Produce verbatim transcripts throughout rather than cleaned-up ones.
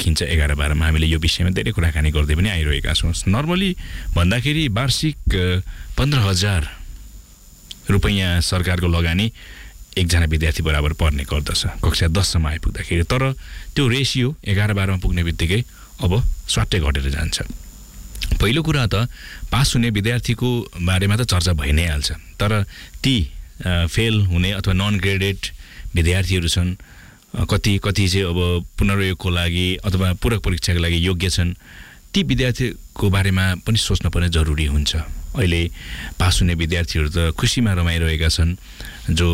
देखिन्छ एघार बाह्रमा हामीले यो विषयमा धेरै कुराकानी गर्दै पनि आइरहेका छौँ। नर्मली भन्दाखेरि वार्षिक पन्ध्र हजार रुपैयाँ सरकारको लगानी एकजना विद्यार्थी बराबर पर्ने गर्दछ कक्षा दससम्म आइपुग्दाखेरि। तर त्यो रेसियो एघार बाह्रमा पुग्ने बित्तिकै अब स्वाट्टै घटेर जान्छ। पहिलो कुरा त पास हुने विद्यार्थीको बारेमा त चर्चा भइ नै हाल्छ, तर ती फेल हुने अथवा नन ग्रेडेड विद्यार्थीहरू छन्, कति कति चाहिँ अब पुनर्योगको लागि अथवा पूरक परीक्षाको लागि योग्य छन्, ती विद्यार्थीको बारेमा पनि सोच्नुपर्ने जरुरी हुन्छ। अहिले पास हुने विद्यार्थीहरू त खुसीमा रमाइरहेका छन्, जो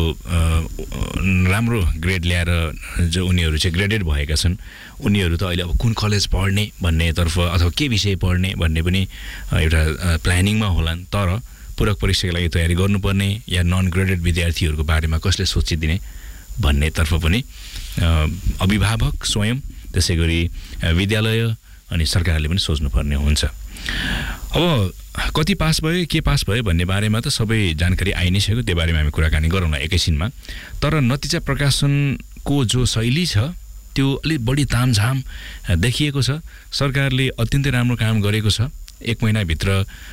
राम्रो ग्रेड ल्याएर जो उनीहरू चाहिँ ग्रेडेड भएका छन् उनीहरू त अहिले अब कुन कलेज पढ्ने भन्नेतर्फ अथवा के विषय पढ्ने भन्ने पनि एउटा प्लानिङमा होलान्। तर पूरक परीक्षाको लागि तयारी गर्नुपर्ने या नन ग्रेडेड विद्यार्थीहरूको बारेमा कसले सोचिदिने भन्नेतर्फ पनि अभिभावक स्वयं, त्यसै गरी विद्यालय अनि सरकारले पनि सोच्नुपर्ने हुन्छ। अब कति पास भयो, के पास भयो भन्ने बारेमा त सबै जानकारी आइ नै सक्यो, त्यो बारेमा हामी कुराकानी गरौँला एकैछिनमा। तर नतिजा प्रकाशनको जो शैली छ त्यो अलिक बढी तामझाम देखिएको छ। सरकारले अत्यन्तै राम्रो काम गरेको छ, एक महिनाभित्र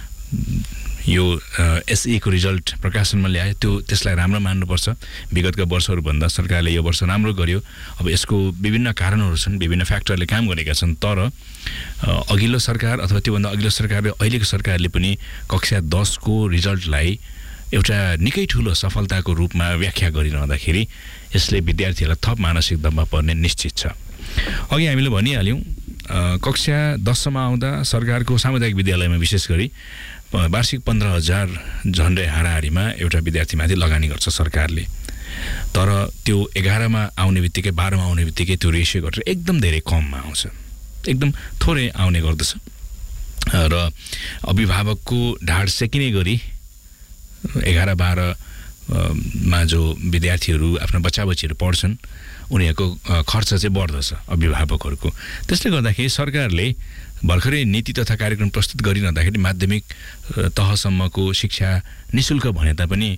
यो एसई को रिजल्ट प्रकाशनमा ल्यायो, त्यो त्यसलाई राम्रो मान्नुपर्छ। विगतका वर्षहरूभन्दा सरकारले यो वर्ष राम्रो गर्यो। अब यसको विभिन्न कारणहरू छन्, विभिन्न फ्याक्टरले काम गरेका छन्, तर अघिल्लो सरकार अथवा त्योभन्दा अघिल्लो सरकारले अहिलेको सरकारले पनि कक्षा दसको रिजल्टलाई एउटा निकै ठुलो सफलताको रूपमा व्याख्या गरिरहँदाखेरि यसले विद्यार्थीहरूलाई थप मानसिक दबाव पर्ने निश्चित छ। अघि हामीले भनिहाल्यौँ कक्षा दससम्म आउँदा सरकारको सामुदायिक विद्यालयमा विशेष गरी वार्षिक पन्ध्र हजार झन्डै हाराहारीमा एउटा विद्यार्थीमाथि लगानी गर्छ सरकारले। तर त्यो एघारमा आउने बित्तिकै बाह्रमा आउने बित्तिकै त्यो रेसियो गरेर एकदम धेरै कममा आउँछ, एकदम थोरै आउने गर्दछ। र अभिभावकको ढाड सेकिने गरी एघार बाह्रमा जो विद्यार्थीहरू आफ्ना बच्चा बच्चीहरू पढ्छन् उनीहरूको खर्च चाहिँ बढ्दछ अभिभावकहरूको। त्यसले गर्दाखेरि सरकारले भर्खरै नीति तथा कार्यक्रम प्रस्तुत गरिरहँदाखेरि माध्यमिक तहसम्मको शिक्षा निःशुल्क भने तापनि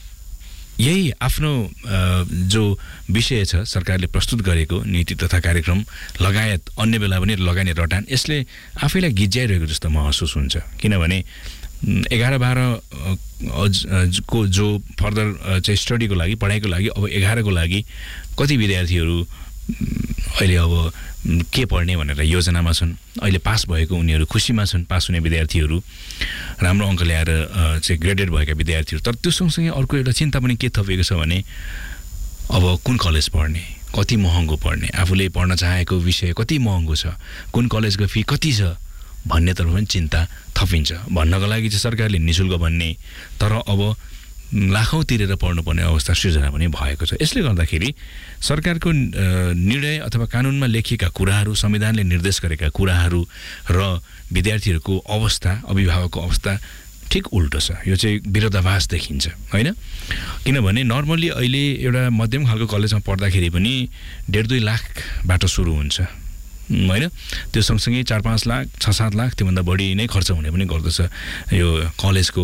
यही आफ्नो जो विषय छ सरकारले प्रस्तुत गरेको नीति तथा कार्यक्रम लगायत अन्य बेला पनि लगानी रटान यसले आफैलाई गिज्याइरहेको जस्तो महसुस हुन्छ। किनभने एघार बाह्र को जो फर्दर चाहिँ स्टडीको लागि पढाइको लागि अब एघारको लागि कति विद्यार्थीहरू अहिले अब के पढ्ने भनेर योजनामा छन्। अहिले पास भएको उनीहरू खुसीमा छन्, पास हुने विद्यार्थीहरू, राम्रो अङ्क ल्याएर चाहिँ ग्रेडेड भएका विद्यार्थीहरू। तर त्यो सँगसँगै अर्को एउटा चिन्ता पनि के थपिएको छ भने अब कुन कलेज पढ्ने, कति महँगो पढ्ने, आफूले पढ्न चाहेको विषय कति महँगो छ, कुन कलेजको फी कति छ भन्नेतर्फ पनि चिन्ता थपिन्छ। भन्नको लागि चाहिँ सरकारले निःशुल्क भन्ने, तर अब लाखौँ तिरेर पढ्नुपर्ने अवस्था सृजना पनि भएको छ। यसले गर्दाखेरि सरकारको निर्णय अथवा कानुनमा लेखिएका कुराहरू, संविधानले निर्देश गरेका कुराहरू र विद्यार्थीहरूको अवस्था, अभिभावकको अवस्था ठिक उल्टो छ। यो चाहिँ विरोधाभास देखिन्छ, होइन? किनभने नर्मली अहिले एउटा मध्यम खालको कलेजमा पढ्दाखेरि पनि डेढ दुई लाखबाट सुरु हुन्छ, होइन? त्यो सँगसँगै चार पाँच लाख छ सात लाख त्योभन्दा बढी नै खर्च हुने पनि गर्दछ यो कलेजको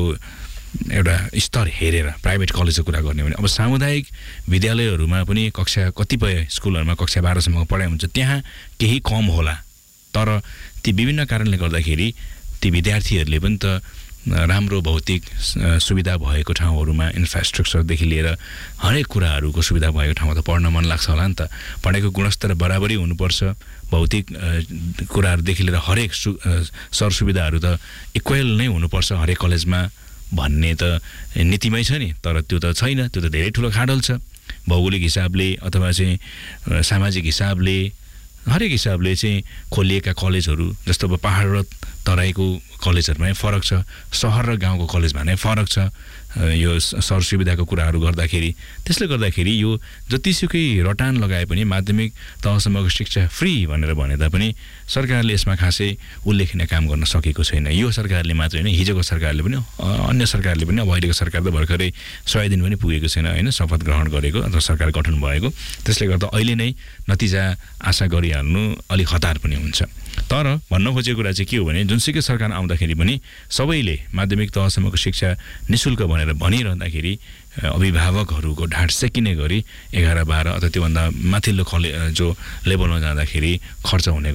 एउटा स्तर हेरेर। प्राइभेट कलेजको कुरा गर्ने भने अब सामुदायिक विद्यालयहरूमा पनि कक्षा कतिपय स्कुलहरूमा कक्षा बाह्रसम्मको पढाइ हुन्छ, त्यहाँ केही कम होला, तर ती विभिन्न कारणले गर्दाखेरि ती विद्यार्थीहरूले पनि त राम्रो भौतिक सुविधा भएको ठाउँहरूमा इन्फ्रास्ट्रक्चरदेखि लिएर हरेक कुराहरूको सुविधा भएको ठाउँमा त पढ्न मन लाग्छ होला नि त। पढाइको गुणस्तर बराबरी हुनुपर्छ, भौतिक कुराहरूदेखि लिएर हरेक सु सरसुविधाहरू त इक्वल नै हुनुपर्छ हरेक कलेजमा भन्ने त नीतिमै छ नि, तर त्यो त छैन। त्यो त धेरै ठुलो खाडल छ भौगोलिक हिसाबले अथवा चाहिँ सामाजिक हिसाबले, हरेक हिसाबले चाहिँ खोलिएका कलेजहरू जस्तो अब पहाड र तराईको कलेजहरूमा फरक छ, सहर र गाउँको कलेजमा नै फरक छ यो सरसुविधाको कुराहरू गर्दाखेरि। त्यसले गर्दाखेरि यो जतिसुकै रटान लगाए पनि माध्यमिक तहसम्मको शिक्षा फ्री भनेर भने तापनि सरकारले यसमा खासै उल्लेखनीय काम गर्न सकेको छैन। यो सरकारले मात्रै होइन, हिजोको सरकारले पनि, अन्य सरकारले पनि, अब अहिलेको सरकार त भर्खरै सय दिन पनि पुगेको छैन, होइन, शपथ ग्रहण गरेको अथवा सरकार गठन भएको। त्यसले गर्दा अहिले नै नतिजा आशा गरिहाल्नु अलिक हतार पनि हुन्छ। तर भन्न खोजेको कुरा चाहिँ के हो भने जुनसुकै सरकार आउँदाखेरि पनि सबैले माध्यमिक तहसम्मको शिक्षा निःशुल्क भनेर भनिरहँदाखेरि अभिभावकहरूको ढाड सेकिने गरी एघार बाह्र अथवा त्योभन्दा माथिल्लो कले जो लेभलमा जाँदाखेरि खर्च हुने